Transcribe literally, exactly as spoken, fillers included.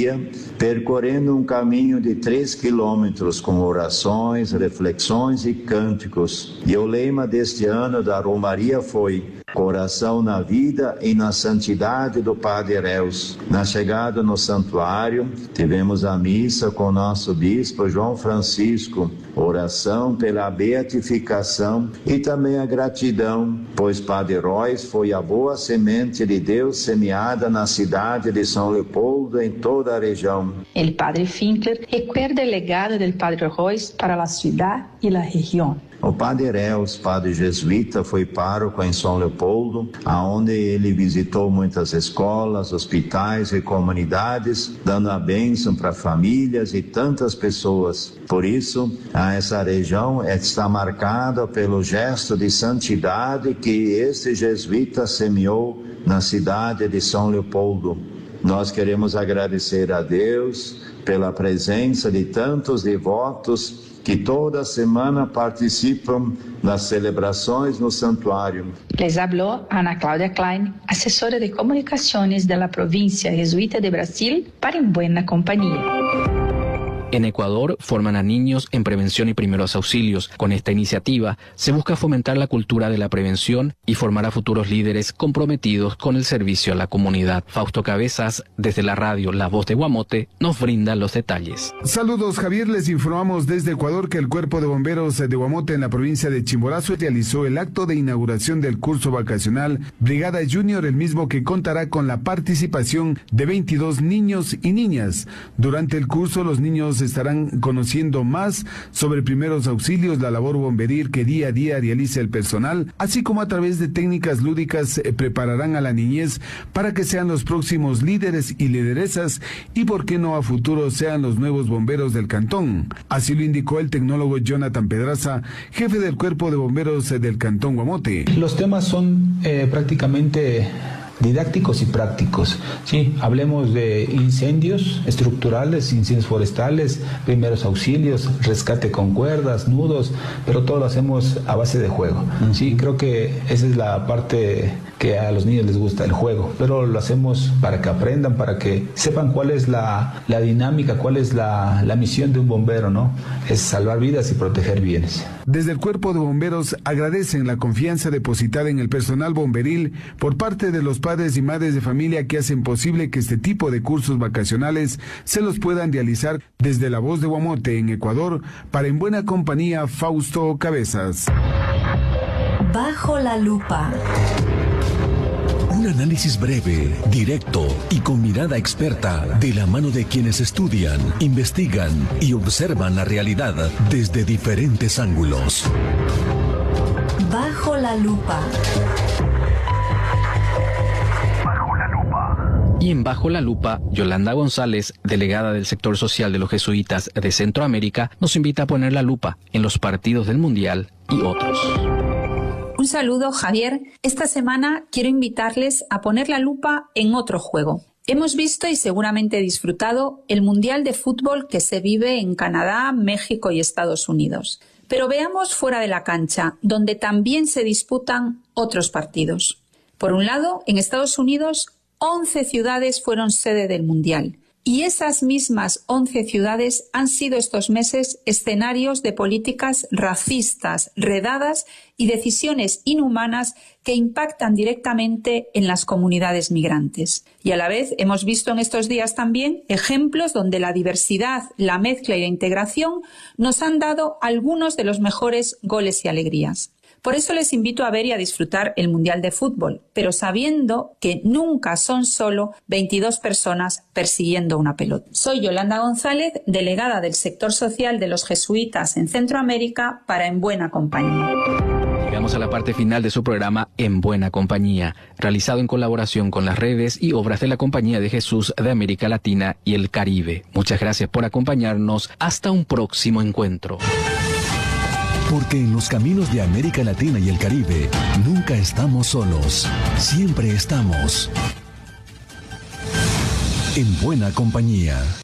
Maria, percorrendo um caminho de três quilômetros com orações, reflexões e cânticos. E o lema deste ano da Romaria foi: coração na vida e na santidade do Padre Reus. Na chegada no santuário, tivemos a missa com nosso bispo João Francisco, oração pela beatificação e também a gratidão, pois Padre Reus foi a boa semente de Deus semeada na cidade de São Leopoldo e em toda a região. El Padre Finkler recuerda el legado del Padre Reus para la ciudad y la región. O Padre Reus, padre jesuíta, foi pároco em São Leopoldo, aonde ele visitou muitas escolas, hospitais e comunidades, dando a bênção para famílias e tantas pessoas. Por isso, essa região está marcada pelo gesto de santidade que este jesuíta semeou na cidade de São Leopoldo. Nós queremos agradecer a Deus pela presença de tantos devotos que toda semana participam das celebrações no santuário. Les habló Ana Cláudia Klein, asesora de comunicaciones de la provincia jesuita de Brasil, para En Buena Compañía. En Ecuador forman a niños en prevención y primeros auxilios. Con esta iniciativa se busca fomentar la cultura de la prevención y formar a futuros líderes comprometidos con el servicio a la comunidad. Fausto Cabezas, desde la radio La Voz de Guamote, nos brinda los detalles. Saludos, Javier. Les informamos desde Ecuador que el Cuerpo de Bomberos de Guamote en la provincia de Chimborazo realizó el acto de inauguración del curso vacacional Brigada Junior, el mismo que contará con la participación de veintidós niños y niñas. Durante el curso, los niños estarán conociendo más sobre primeros auxilios, la labor bomberil que día a día realiza el personal, así como a través de técnicas lúdicas eh, prepararán a la niñez para que sean los próximos líderes y lideresas y por qué no a futuro sean los nuevos bomberos del cantón. Así lo indicó el tecnólogo Jonathan Pedraza, jefe del Cuerpo de Bomberos del Cantón Guamote. Los temas son eh, prácticamente didácticos y prácticos, sí, hablemos de incendios estructurales, incendios forestales, primeros auxilios, rescate con cuerdas, nudos, pero todo lo hacemos a base de juego, sí, creo que esa es la parte que a los niños les gusta, el juego, pero lo hacemos para que aprendan, para que sepan cuál es la, la dinámica, cuál es la, la misión de un bombero, ¿no? Es salvar vidas y proteger bienes. Desde el Cuerpo de Bomberos agradecen la confianza depositada en el personal bomberil por parte de los padres y madres de familia que hacen posible que este tipo de cursos vacacionales se los puedan realizar. Desde La Voz de Guamote en Ecuador, para En Buena Compañía, Fausto Cabezas. Bajo la lupa. Un análisis breve, directo y con mirada experta de la mano de quienes estudian, investigan y observan la realidad desde diferentes ángulos. Bajo la lupa. Y en Bajo la Lupa, Yolanda González, delegada del sector social de los jesuitas de Centroamérica, nos invita a poner la lupa en los partidos del Mundial y otros. Un saludo, Javier. Esta semana quiero invitarles a poner la lupa en otro juego. Hemos visto y seguramente disfrutado el Mundial de Fútbol que se vive en Canadá, México y Estados Unidos. Pero veamos fuera de la cancha, donde también se disputan otros partidos. Por un lado, en Estados Unidos, once ciudades fueron sede del Mundial. Y esas mismas once ciudades han sido estos meses escenarios de políticas racistas, redadas y decisiones inhumanas que impactan directamente en las comunidades migrantes. Y a la vez hemos visto en estos días también ejemplos donde la diversidad, la mezcla y la integración nos han dado algunos de los mejores goles y alegrías. Por eso les invito a ver y a disfrutar el Mundial de Fútbol, pero sabiendo que nunca son solo veintidós personas persiguiendo una pelota. Soy Yolanda González, delegada del sector social de los jesuitas en Centroamérica para En Buena Compañía. Llegamos a la parte final de su programa En Buena Compañía, realizado en colaboración con las redes y obras de la Compañía de Jesús de América Latina y el Caribe. Muchas gracias por acompañarnos. Hasta un próximo encuentro. Porque en los caminos de América Latina y el Caribe nunca estamos solos, siempre estamos en buena compañía.